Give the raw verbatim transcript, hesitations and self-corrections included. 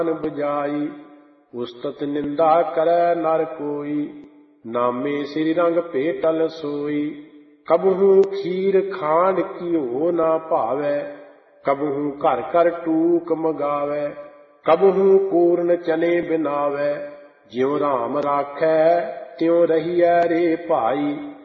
बुझाई। उस्तत निंदा करे नर कोई, नामे श्री रंग पेटल सोई। कबहू खीर खांड घिओ ना भावै, कबहू घर घर टूक मगावै। कबहू पूर्ण चने बिनावै, ज्यों राम राखै त्यों रहियै रे भाई।